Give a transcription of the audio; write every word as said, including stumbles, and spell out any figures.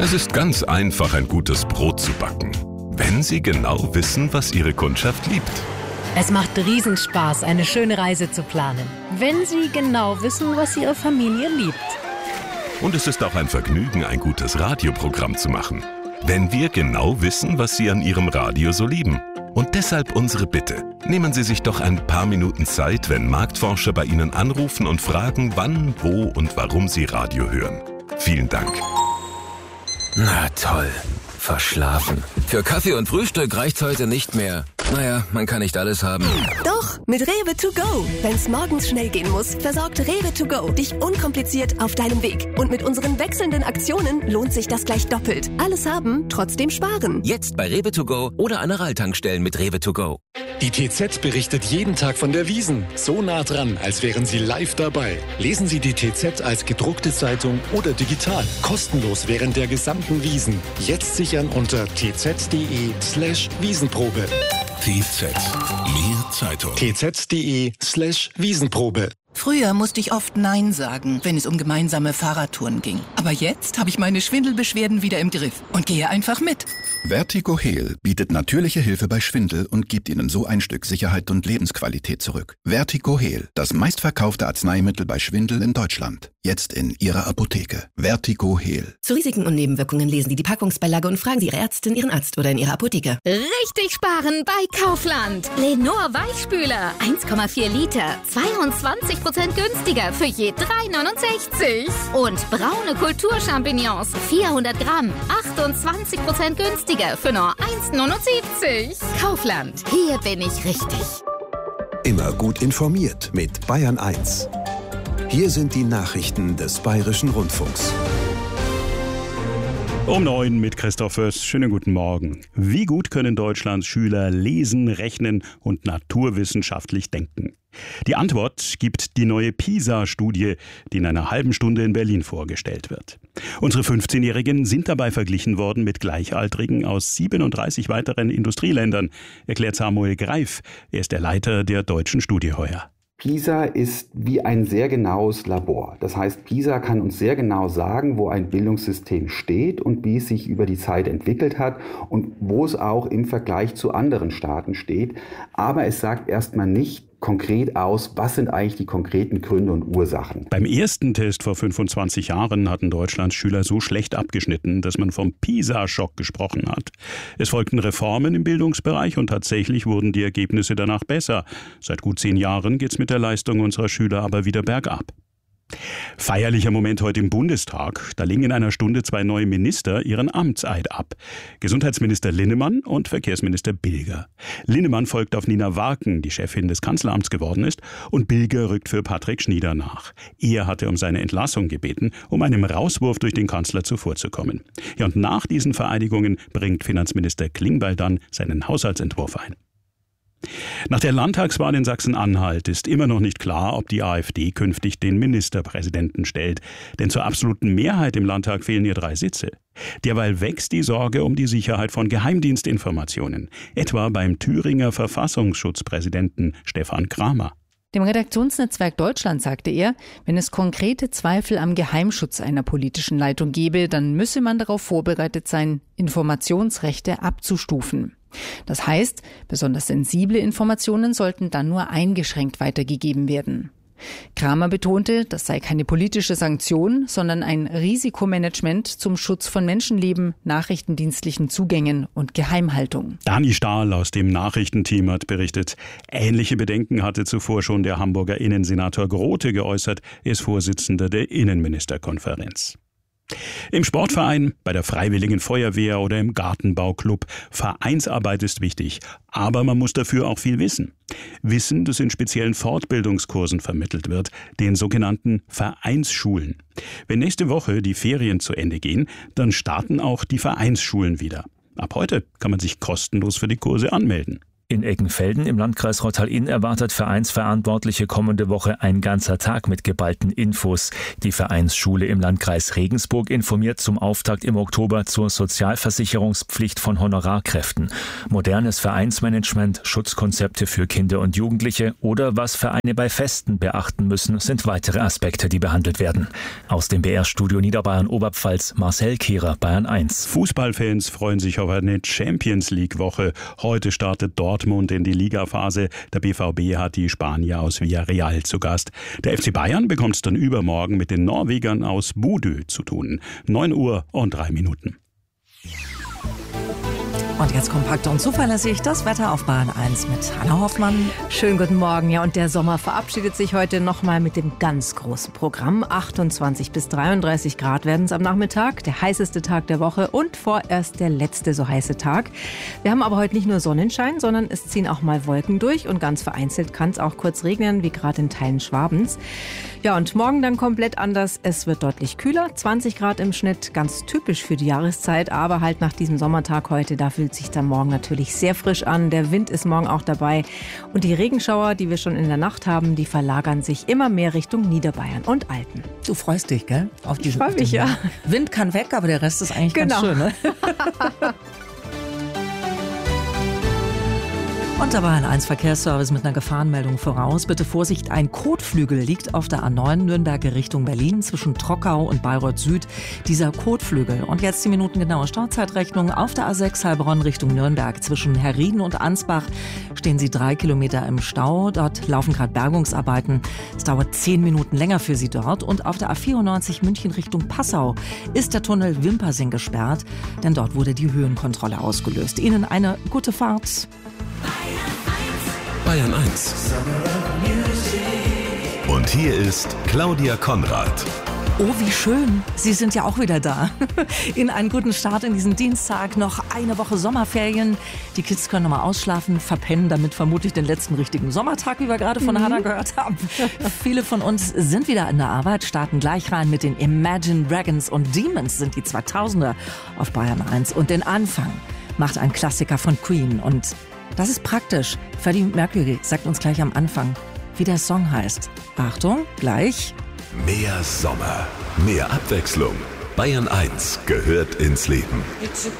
Es ist ganz einfach, ein gutes Brot zu backen, wenn Sie genau wissen, was Ihre Kundschaft liebt. Es macht Riesenspaß, eine schöne Reise zu planen, wenn Sie genau wissen, was Ihre Familie liebt. Und es ist auch ein Vergnügen, ein gutes Radioprogramm zu machen, wenn wir genau wissen, was Sie an Ihrem Radio so lieben. Und deshalb unsere Bitte. Nehmen Sie sich doch ein paar Minuten Zeit, wenn Marktforscher bei Ihnen anrufen und fragen, wann, wo und warum Sie Radio hören. Vielen Dank. Na toll. Verschlafen. Für Kaffee und Frühstück reicht's heute nicht mehr. Naja, man kann nicht alles haben. Doch, mit Rewe to go. Wenn's morgens schnell gehen muss, versorgt Rewe to go dich unkompliziert auf deinem Weg. Und mit unseren wechselnden Aktionen lohnt sich das gleich doppelt. Alles haben, trotzdem sparen. Jetzt bei Rewe to go oder an Aral-Tankstellen mit Rewe to go. Die T Z berichtet jeden Tag von der Wiesn. So nah dran, als wären Sie live dabei. Lesen Sie die T Z als gedruckte Zeitung oder digital. Kostenlos während der gesamten Wiesn. Jetzt sichern unter tz.de slash Wiesenprobe. T Z. Mehr Zeitung. tz.de slash Wiesenprobe. Früher musste ich oft Nein sagen, wenn es um gemeinsame Fahrradtouren ging. Aber jetzt habe ich meine Schwindelbeschwerden wieder im Griff und gehe einfach mit. Vertigo-Heal bietet natürliche Hilfe bei Schwindel und gibt Ihnen so ein Stück Sicherheit und Lebensqualität zurück. Vertigo-Heal, das meistverkaufte Arzneimittel bei Schwindel in Deutschland. Jetzt in Ihrer Apotheke. Vertigo-Heal. Zu Risiken und Nebenwirkungen lesen Sie die Packungsbeilage und fragen Sie Ihre Ärztin, Ihren Arzt oder in Ihrer Apotheke. Richtig sparen bei Kaufland. Lenor Weichspüler, eins Komma vier Liter, zweiundzwanzig Prozent günstiger für je drei neunundsechzig. Und braune Kulturchampignons, vierhundert Gramm, achtundzwanzig Prozent günstiger für nur eins neunundsiebzig. Kaufland, hier bin ich richtig. Immer gut informiert mit Bayern eins. Hier sind die Nachrichten des Bayerischen Rundfunks. Um neun mit Christoph Föß. Schönen guten Morgen. Wie gut können Deutschlands Schüler lesen, rechnen und naturwissenschaftlich denken? Die Antwort gibt die neue PISA-Studie, die in einer halben Stunde in Berlin vorgestellt wird. Unsere fünfzehnjährigen sind dabei verglichen worden mit Gleichaltrigen aus siebenunddreißig weiteren Industrieländern, erklärt Samuel Greif. Er ist der Leiter der deutschen Studie heuer. PISA ist wie ein sehr genaues Labor. Das heißt, PISA kann uns sehr genau sagen, wo ein Bildungssystem steht und wie es sich über die Zeit entwickelt hat und wo es auch im Vergleich zu anderen Staaten steht. Aber es sagt erstmal nicht konkret aus, was sind eigentlich die konkreten Gründe und Ursachen. Beim ersten Test vor fünfundzwanzig Jahren hatten Deutschlands Schüler so schlecht abgeschnitten, dass man vom PISA-Schock gesprochen hat. Es folgten Reformen im Bildungsbereich und tatsächlich wurden die Ergebnisse danach besser. Seit gut zehn Jahren geht's mit der Leistung unserer Schüler aber wieder bergab. Feierlicher Moment heute im Bundestag. Da legen in einer Stunde zwei neue Minister ihren Amtseid ab. Gesundheitsminister Linnemann und Verkehrsminister Bilger. Linnemann folgt auf Nina Warken, die Chefin des Kanzleramts geworden ist, und Bilger rückt für Patrick Schnieder nach. Er hatte um seine Entlassung gebeten, um einem Rauswurf durch den Kanzler zuvorzukommen. Ja, und nach diesen Vereidigungen bringt Finanzminister Klingbeil dann seinen Haushaltsentwurf ein. Nach der Landtagswahl in Sachsen-Anhalt ist immer noch nicht klar, ob die AfD künftig den Ministerpräsidenten stellt. Denn zur absoluten Mehrheit im Landtag fehlen ihr drei Sitze. Derweil wächst die Sorge um die Sicherheit von Geheimdienstinformationen. Etwa beim Thüringer Verfassungsschutzpräsidenten Stefan Kramer. Dem Redaktionsnetzwerk Deutschland sagte er, wenn es konkrete Zweifel am Geheimschutz einer politischen Leitung gebe, dann müsse man darauf vorbereitet sein, Informationsrechte abzustufen. Das heißt, besonders sensible Informationen sollten dann nur eingeschränkt weitergegeben werden. Kramer betonte, das sei keine politische Sanktion, sondern ein Risikomanagement zum Schutz von Menschenleben, nachrichtendienstlichen Zugängen und Geheimhaltung. Dani Stahl aus dem Nachrichtenteam hat berichtet, ähnliche Bedenken hatte zuvor schon der Hamburger Innensenator Grote geäußert, er ist Vorsitzender der Innenministerkonferenz. Im Sportverein, bei der Freiwilligen Feuerwehr oder im Gartenbauclub. Vereinsarbeit ist wichtig, aber man muss dafür auch viel wissen. Wissen, das in speziellen Fortbildungskursen vermittelt wird, den sogenannten Vereinsschulen. Wenn nächste Woche die Ferien zu Ende gehen, dann starten auch die Vereinsschulen wieder. Ab heute kann man sich kostenlos für die Kurse anmelden. In Eggenfelden im Landkreis Rottal-Inn erwartet Vereinsverantwortliche kommende Woche ein ganzer Tag mit geballten Infos. Die Vereinsschule im Landkreis Regensburg informiert zum Auftakt im Oktober zur Sozialversicherungspflicht von Honorarkräften. Modernes Vereinsmanagement, Schutzkonzepte für Kinder und Jugendliche oder was Vereine bei Festen beachten müssen, sind weitere Aspekte, die behandelt werden. Aus dem B R-Studio Niederbayern Oberpfalz, Marcel Kehrer, Bayern eins. Fußballfans freuen sich auf eine Champions-League-Woche. Heute startet Dortmund in die Ligaphase. Der B V B hat die Spanier aus Villarreal zu Gast. Der F C Bayern bekommt es dann übermorgen mit den Norwegern aus Bodø zu tun. neun Uhr und drei Minuten. Und jetzt kompakt und zuverlässig das Wetter auf Bayern eins mit Hanna Hoffmann. Schönen guten Morgen. Ja, und der Sommer verabschiedet sich heute nochmal mit dem ganz großen Programm. achtundzwanzig bis dreiunddreißig Grad werden es am Nachmittag. Der heißeste Tag der Woche und vorerst der letzte so heiße Tag. Wir haben aber heute nicht nur Sonnenschein, sondern es ziehen auch mal Wolken durch. Und ganz vereinzelt kann es auch kurz regnen, wie gerade in Teilen Schwabens. Ja, und morgen dann komplett anders. Es wird deutlich kühler, zwanzig Grad im Schnitt, ganz typisch für die Jahreszeit. Aber halt nach diesem Sommertag heute, da fühlt sich dann morgen natürlich sehr frisch an. Der Wind ist morgen auch dabei. Und die Regenschauer, die wir schon in der Nacht haben, die verlagern sich immer mehr Richtung Niederbayern und Alpen. Du freust dich, gell? Auf diesen ich freue mich, ja. Wind kann weg, aber der Rest ist eigentlich genau. ganz schön, ne? Und dabei ein eins Verkehrsservice mit einer Gefahrenmeldung voraus. Bitte Vorsicht, ein Kotflügel liegt auf der A neun Nürnberg Richtung Berlin zwischen Trockau und Bayreuth Süd. Dieser Kotflügel. Und jetzt die minutengenaue Stauzeitrechnung. Auf der A sechs Heilbronn Richtung Nürnberg zwischen Herrieden und Ansbach stehen Sie drei Kilometer im Stau. Dort laufen gerade Bergungsarbeiten. Es dauert zehn Minuten länger für Sie dort. Und auf der A vierundneunzig München Richtung Passau ist der Tunnel Wimpersing gesperrt, denn dort wurde die Höhenkontrolle ausgelöst. Ihnen eine gute Fahrt. Bayern eins. Und hier ist Claudia Konrad. Oh, wie schön. Sie sind ja auch wieder da. In einen guten Start in diesen Dienstag. Noch eine Woche Sommerferien. Die Kids können nochmal ausschlafen, verpennen damit vermutlich den letzten richtigen Sommertag, wie wir gerade von mhm. Hannah gehört haben. Viele von uns sind wieder in der Arbeit, starten gleich rein mit den Imagine Dragons und Demons sind die zweitausender auf Bayern eins. Und den Anfang macht ein Klassiker von Queen. Und das ist praktisch. Freddie Mercury sagt uns gleich am Anfang, wie der Song heißt. Achtung, gleich. Mehr Sommer, mehr Abwechslung. Bayern eins gehört ins Leben. It's a